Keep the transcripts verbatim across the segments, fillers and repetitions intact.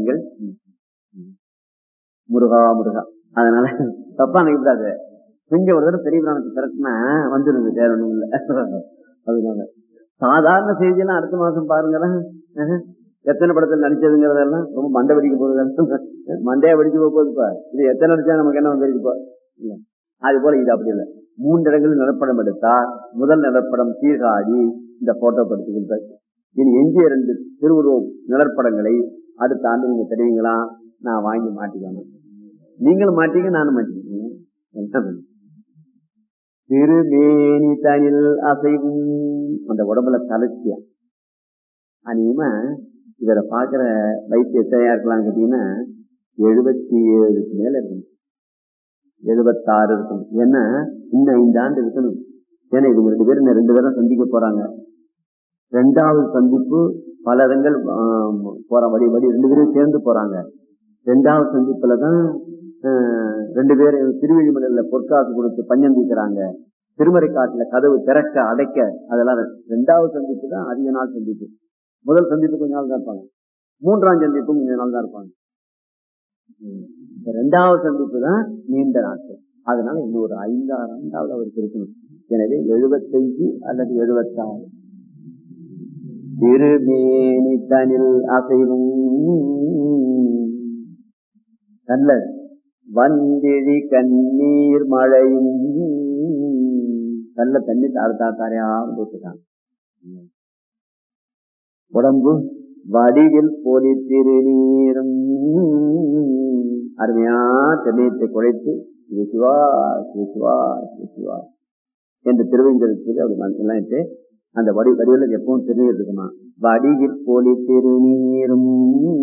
நீங்கள் முருகா முருகா. அதனால தப்பா நினைக்கூடாது. கொஞ்சம் ஒரு தடவை பெரிய பிராணத்தை திறக்குனா வந்துருது, வேற ஒண்ணும் இல்லை. அதனால சாதாரண செய்தியெல்லாம் அடுத்த மாசம் பாருங்களேன். எத்தனை படத்தில் நடிச்சதுங்கிறதெல்லாம் ரொம்ப மண்டை வெடிக்க போகுது. மண்டையா வெடிச்சு போகுதுப்பா. இது எத்தனை நடிச்சா நமக்கு என்ன வந்துருக்குப்பா. இல்ல அது போல இது அப்படி இல்லை. மூன்று இடங்களில் நிலப்படம் எடுத்தா முதல் நிலப்படம் சீர்காழி இந்த போட்டோ படுத்தி கொடுத்தாச்சு. இனி எஞ்சிய இரண்டு திருவுருவ நிலப்படங்களை அடுத்த ஆண்டு நீங்க தெரியுங்களா, நான் வாங்கி மாட்டிக்கணும். நீங்களும் மாட்டீங்க, நானும் மாட்டிக்கிறேன். திருமேனி தனில் அசைவும் அந்த உடம்புல தளர்ச்சியா. அநேகமா இவரை பாக்குற வயசு எத்தனையா இருக்கலாம் கேட்டீங்கன்னா எழுபத்தி ஏழுக்கு மேல இருக்கணும், எழுபத்தாறு இருக்கணும். ஏன்னா இன்னும் ஐந்து ஆண்டு இருக்கணும். ஏன்னா இவங்க ரெண்டு பேரும் ரெண்டு பேரும் சந்திக்க போறாங்க. ரெண்டாவது சந்திப்பு பல இடங்கள் போற வழி வழி ரெண்டு பேரும் சேர்ந்து போறாங்க. ரெண்டாவது சந்திப்புலதான் ரெண்டு பேரும் திருவெளிமலையில பொற்காசு கொடுத்து பஞ்சம் தீக்கிறாங்க. திருமறை காட்டுல கதவு திறக்க அடைக்க, அதெல்லாம் ரெண்டாவது சந்திப்பு தான் அதிக நாள் சந்திப்பு. முதல் சந்திப்பு கொஞ்ச நாள் தான் இருப்பாங்க, மூன்றாம் சந்திப்பும் கொஞ்ச நாள் தான் இருப்பாங்க. ரெண்டாவது சந்திப்பு தான் நீண்ட நாட்கள். அதனால இன்னும் ஒரு ஐந்தாறு ஆண்டாவது அவருக்கு இருக்கணும். எனவே எழுபத்தஞ்சு அல்லது எழுபத்தாறு. திருமேனி தனில் அசைவும் நல்ல வந்திழி கண்ணீர் மழையும் நல்ல தண்ணி தாறு தாறு தாரையா போட்டுட்டாங்க. உடம்பு வடிவில் போலி திருநீரும் அருமையா தென்னீத்தை குழைத்து சிவா சிவா சிவா என்று திருவைந்தருக்கு அப்படி எல்லாம் அந்த வடி வடிவில் எப்பவும் திருநீர் இருக்குமா. வடிவில் போலி திருநீரும்.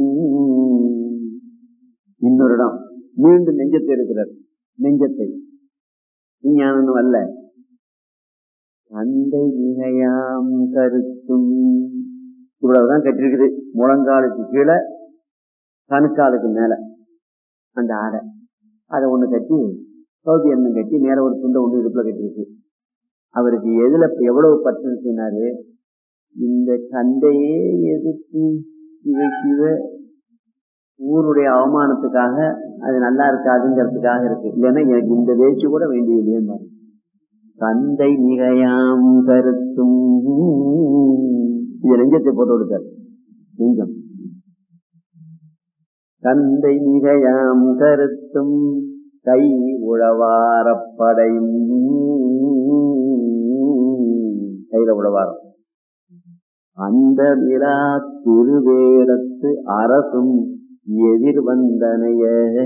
இன்னொரு இடம் மீண்டும் நெஞ்சத்தை இருக்கிறார். நெஞ்சத்தை விஞ்ஞானம் அல்ல, தந்தை மிகையாம் கருத்தும் இவ்வளவுதான் கட்டிருக்குது. முழங்காலுக்கு கீழே கணுக்காலுக்கு மேல அந்த ஆடை அதை ஒண்ணு கட்டி சௌதி எண்ணம் கட்டி மேல ஒரு துண்டை ஒண்ணு இடுப்புல கட்டிருக்கு. அவருக்கு எதுல எவ்வளவு பற்று இருக்குனாரு, இந்த சண்டையே எதிர்த்து இவ சிவ ஊருடைய அவமானத்துக்காக அது நல்லா இருக்காதுங்கிறதுக்காக இருக்கு. இல்லைன்னா எனக்கு இந்த வேச்சு கூட வேண்டியது. தந்தை மிகையாம் கருத்தும் இது நெஞ்சத்தை போட்டு கொடுத்தார். நெஞ்சம் தந்தை மிகையாம் கருத்தும் கை உழவாரப்படையும். கையில உழவாரம் அந்த விழா திருவேடத்து அரசும் எதிர் வந்தனைய.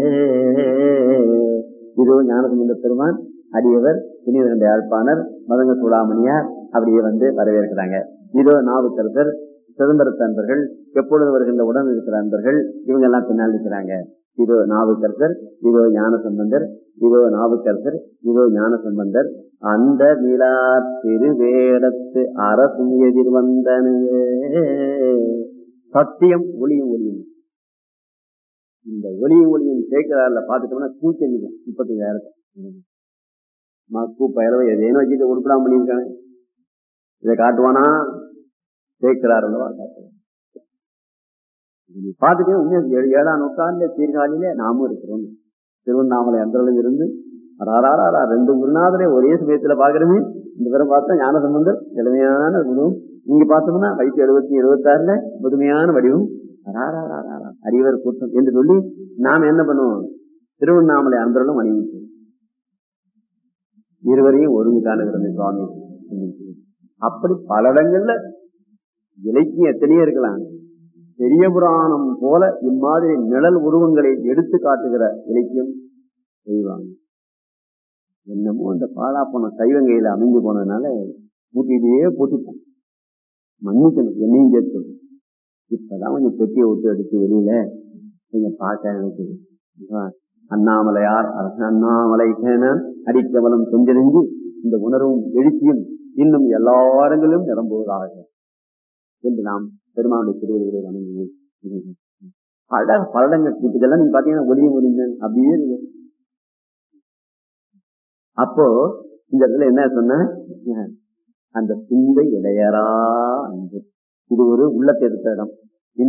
இதோ ஞானசம்பந்த பெருமான் அடியவர் புனித யாழ்ப்பாணர் மதங்க சூடாமணியார் அப்படியே வந்து வரவேற்கிறாங்க. இதோ நாவுக்கரசர் சிதம்பரத்து அன்பர்கள் எப்பொழுது வருகின்ற உடன் இருக்கிற அன்பர்கள் இவங்க எல்லாம் பின்னால் இருக்கிறாங்க. இதோ நாவுக்கரசர், இதோ ஞானசம்பந்தர், இதோ நாவுக்கரசர், இதோ ஞானசம்பந்தர். அந்த விழா திருவேடத்து அரசும் எதிர் வந்தனைய. சத்தியம் ஒளியும் ஒளியும். இந்த ஒளியும் ஒளியும் சேர்க்கிறாரில் பார்த்துட்டோம்னா தூக்கி முப்பத்தஞ்சாயிரத்தை மக்கு பயிரவை எதேனும் வச்சுட்டு உருப்படாம பண்ணியிருக்காங்க. இதை காட்டுவானா சேர்க்கிறார் அல்லவா காட்டுவான். பார்த்துட்டே உண்மையா ஏழாம் நூற்றாண்டு சீர்காழியிலே நாமும் இருக்கிறோம். திருவண்ணாமலை அந்தளவு இருந்து ராரா ரெண்டு குருநாதரை ஒரே சமயத்துல பாக்குறமே. இந்த பேரும் பார்த்தா ஞானசம்பந்தர் எளிமையான குருவும், நீங்க பார்த்தோம்னா வயசு எழுபத்தி எழுபத்தி ஆறுல புதுமையான வடிவும் அறிவர் கூட்டம் என்று சொல்லி நாம் என்ன பண்ணுவோம், திருவண்ணாமலை அன்பர்களும் அணிவிப்போம். இருவரையும் ஒருங்கு காணுகிறது சுவாமி. அப்படி பல இடங்கள்ல இலக்கியம் எத்தனையோ இருக்கலாம். பெரிய புராணம் போல இம்மாதிரி நிழல் உருவங்களை எடுத்து காட்டுகிற இலக்கியம் செய்வாங்க. என்னமோ இந்த பாலா போன சைவங்கையில அமைந்து போனதுனால பூட்டிலேயே பூட்டிப்போம். மன்னிக்கணும், என்னையும் சேர்த்து. இப்பதான் கொஞ்சம் பெட்டியை விட்டு எடுத்து வெளியில நீங்க பார்க்க நினைக்குது. அண்ணாமலையார் அரசு அண்ணாமலை அடிக்கவலம் கொஞ்செறிஞ்சு இந்த உணர்வும் எழுச்சியும் இன்னும் எல்லா இடங்களிலும் நிரம்புவதாக என்று நாம் பெருமானுடைய திருவள்ளுவரை வணங்குவோம். அழக பலடங்கள் இதெல்லாம் நீங்க பாத்தீங்கன்னா ஒளியும் ஒளிந்து அப்படியே இருக்கு. அப்போ இந்த இடத்துல என்ன சொன்ன, அந்த சிந்தை இடையரா அன்பு. இது ஒரு உள்ளத்தை எடுத்த இடம்.